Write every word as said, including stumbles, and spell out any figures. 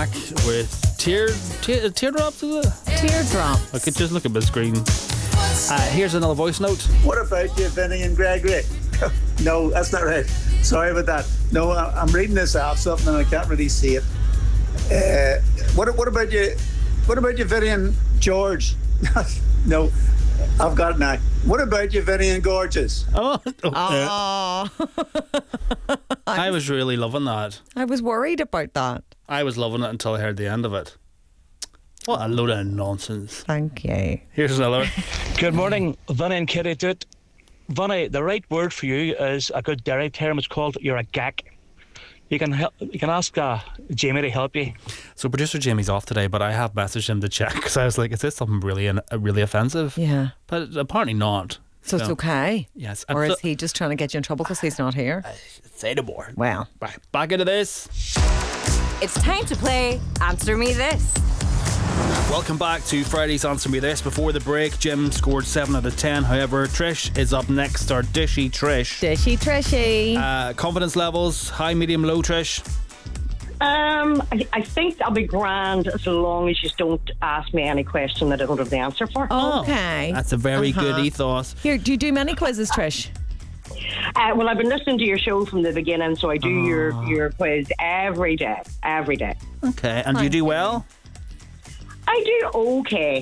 back with tear, tear teardrops, is it? Teardrops. I could just look at my screen. Uh, here's another voice note. What about you, Vinny and Gregory? No, that's not right. Sorry about that. No, I- I'm reading this out something and I can't really see it. Uh, what what about you? What about you, Vinny and George? No, I've got it now. What about you, Vinny and Gorgeous? Oh, oh, uh, Oh, I was really loving that. I was worried about that. I was loving it until I heard the end of it. What a load of nonsense. Thank you. Here's another one. Good morning, Vinny and Kitty Doot. Vinny, the right word for you is a good dairy term. It's called you're a gack. You can help, you can ask uh, Jamie to help you. So producer Jamie's off today, but I have messaged him to check because I was like, is this something really uh, really offensive? Yeah. But apparently not. So it's No. okay? Yes. Or And is so- he just trying to get you in trouble because he's not here? Say no more. Well. Right, back into this. It's time to play Answer Me This. Welcome back to Friday's Answer Me This. Before the break, Jim scored seven out of ten. However, Trish is up next, our dishy Trish. Dishy Trishy. Uh, confidence levels, high, medium, low, Trish? Um, I, I think I'll be grand as long as you don't ask me any question that I don't have the answer for. Okay. That's a very Uh-huh. good ethos. Here, do you do many quizzes, Trish? Uh, well, I've been listening to your show from the beginning, so I do your, your quiz every day, every day. Okay, and do you do well? I do okay.